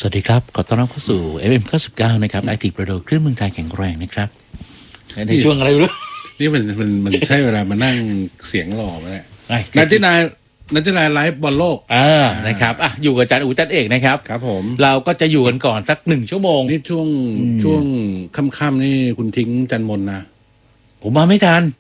สวัสดีครับขอต้อนรับเข้าสู่ FM 99นะครับ Active Radio คลื่นเมืองไทยแข็งแรงนะครับในช่วงอะไรไม่รู้นี่มันใช่เวลามานั่งเสียงหล่อมาเนี่ยไอ้นันทินายไลฟ์บอลโลกนะครับอยู่กับอาจารย์อู๋จันเอกนะครับครับผมเราก็จะอยู่กันก่อนสัก1 ชั่วโมงนี่ช่วงค่ำๆนี่คุณทิ้งจันมนนะผมมาไม่ทัน